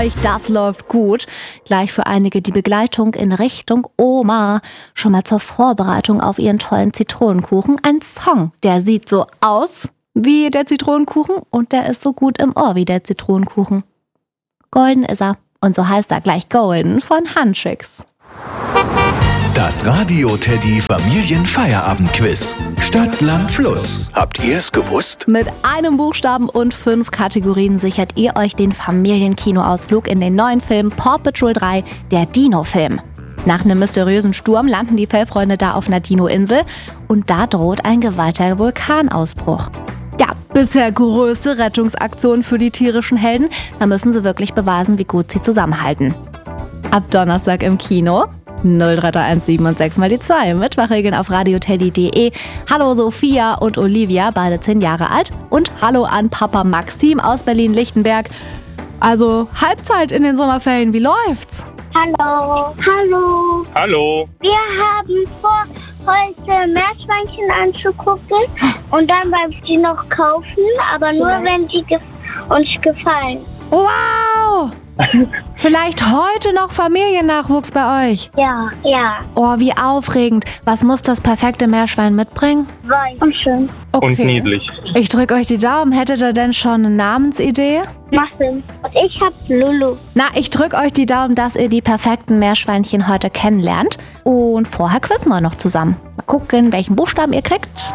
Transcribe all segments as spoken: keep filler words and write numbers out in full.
euch, das läuft gut. Gleich für einige die Begleitung in Richtung Oma. Schon mal zur Vorbereitung auf ihren tollen Zitronenkuchen. Ein Song, der sieht so aus wie der Zitronenkuchen und der ist so gut im Ohr wie der Zitronenkuchen. Golden ist er. Und so heißt er gleich Golden von Huntrix. Das Radio-Teddy Familienfeierabend-Quiz. Stadt, Land, Fluss. Habt ihr es gewusst? Mit einem Buchstaben und fünf Kategorien sichert ihr euch den Familienkinoausflug in den neuen Film Paw Patrol drei, der Dino-Film. Nach einem mysteriösen Sturm landen die Fellfreunde da auf einer Dino-Insel und da droht ein gewaltiger Vulkanausbruch. Ja, bisher größte Rettungsaktion für die tierischen Helden. Da müssen sie wirklich beweisen, wie gut sie zusammenhalten. Ab Donnerstag im Kino. null drei drei eins sieben und sechs mal die zwei. Mitmachregeln auf radioteddy punkt de. Hallo Sophia und Olivia, beide zehn Jahre alt. Und hallo an Papa Maxim aus Berlin-Lichtenberg. Also Halbzeit in den Sommerferien, wie läuft's? Hallo. Hallo. Hallo. Wir haben vor, heute Meerschweinchen anzugucken und dann beim sie noch kaufen, aber nur ja. wenn sie gef- uns gefallen. Wow! Vielleicht heute noch Familiennachwuchs bei euch? Ja, ja. Oh, wie aufregend. Was muss das perfekte Meerschwein mitbringen? Weich und schön. Okay. Und niedlich. Ich drücke euch die Daumen. Hättet ihr denn schon eine Namensidee? Muffin. Und ich hab Lulu. Na, ich drücke euch die Daumen, dass ihr die perfekten Meerschweinchen heute kennenlernt. Und vorher quizzen wir noch zusammen. Mal gucken, welchen Buchstaben ihr kriegt.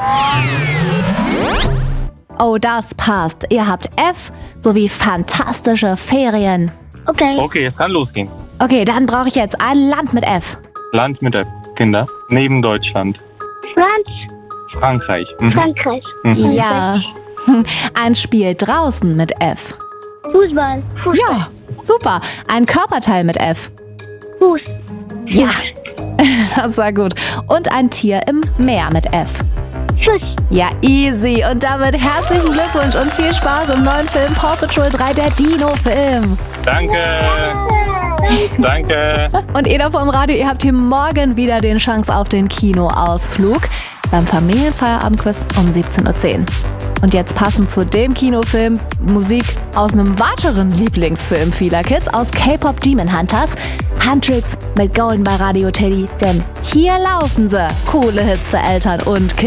Oh, das passt. Ihr habt F sowie fantastische Ferien. Okay. Okay, es kann losgehen. Okay, dann brauche ich jetzt ein Land mit F. Land mit der Kinder. Neben Deutschland. Franz. Frankreich. Mhm. Frankreich. Mhm. Ja. Ein Spiel draußen mit F. Fußball. Fußball. Ja, super. Ein Körperteil mit F. Fuß. Ja, das war gut. Und ein Tier im Meer mit F. Fisch. Ja, easy. Und damit herzlichen Glückwunsch und viel Spaß im neuen Film Paw Patrol drei, der Dino-Film. Danke. Danke. Und ihr da vom Radio, ihr habt hier morgen wieder den Chance auf den Kinoausflug beim Familienfeierabendquiz um siebzehn Uhr zehn. Und jetzt passend zu dem Kinofilm Musik aus einem weiteren Lieblingsfilm vieler Kids, aus K-Pop Demon Hunters, Huntrix mit Golden bei Radio Teddy. Denn hier laufen sie. Coole Hits für Eltern und Kinder.